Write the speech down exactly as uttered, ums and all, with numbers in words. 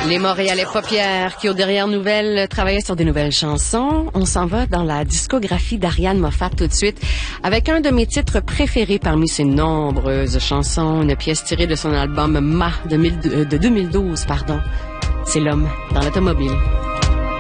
Les Montréalais paupières qui, aux dernières nouvelles, travaillaient sur des nouvelles chansons. On s'en va dans la discographie d'Ariane Moffat tout de suite avec un de mes titres préférés parmi ses nombreuses chansons, une pièce tirée de son album Ma de deux mille douze, pardon. C'est L'homme dans l'automobile.